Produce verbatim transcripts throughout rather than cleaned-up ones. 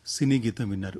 సినీ గీతం విన్నారు.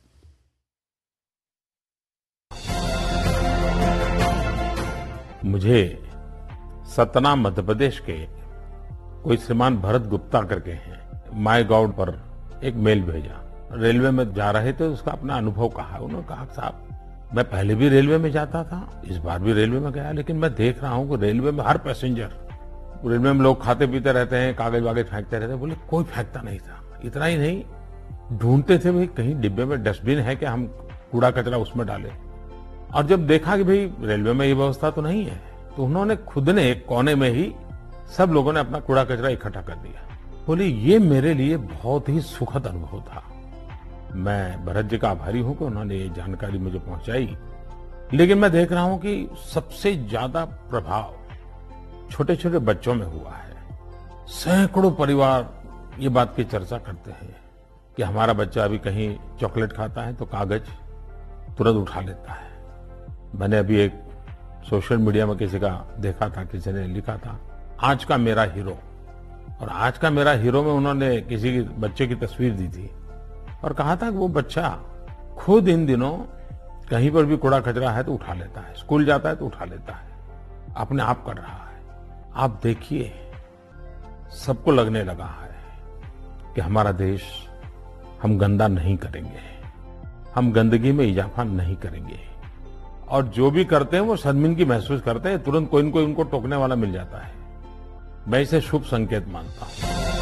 मुझे सतना मध्य प्रदेश के कोई श्रीमान भरत गुप्ता करके हैं, माई गॉड पर एक मेल भेजा. रेलवे में जा रहे थे, उसका अपना अनुभव कहा. उन्होंने कहा साहब मैं पहले भी रेलवे में जाता था, इस बार भी रेलवे में गया, लेकिन मैं देख रहा हूं कि रेलवे में हर पैसेंजर, रेलवे में लोग खाते पीते रहते हैं, कागज वागज फेंकते रहते हैं. बोले कोई फेंकता नहीं था. इतना ही नहीं, ढूंढते थे भाई कहीं डिब्बे में डस्टबिन है कि हम कूड़ा कचरा उसमें डालें. और जब देखा कि भाई रेलवे में ये व्यवस्था तो नहीं है, तो उन्होंने खुद ने एक कोने में ही सब लोगों ने अपना कूड़ा कचरा इकट्ठा कर दिया. बोले ये मेरे लिए बहुत ही सुखद अनुभव था. मैं भरत जी का आभारी हूं कि उन्होंने ये जानकारी मुझे पहुंचाई. लेकिन मैं देख रहा हूं कि सबसे ज्यादा प्रभाव छोटे छोटे बच्चों में हुआ है. सैकड़ों परिवार ये बात की चर्चा करते हैं कि हमारा बच्चा अभी कहीं चॉकलेट खाता है तो कागज तुरंत उठा लेता है. मैंने अभी एक सोशल मीडिया में किसी का देखा था, किसी ने लिखा था आज का मेरा हीरो, और आज का मेरा हीरो में उन्होंने किसी बच्चे की तस्वीर दी थी और कहा था कि वो बच्चा खुद इन दिनों कहीं पर भी कूड़ा कचरा है तो उठा लेता है, स्कूल जाता है तो उठा लेता है, अपने आप कर रहा है. आप देखिए सबको लगने लगा है कि हमारा देश, हम गंदा नहीं करेंगे, हम गंदगी में इजाफा नहीं करेंगे. और जो भी करते हैं वो शर्मिंदगी महसूस करते हैं, तुरंत कोई न कोई उनको टोकने वाला मिल जाता है. मैं इसे शुभ संकेत मानता हूं.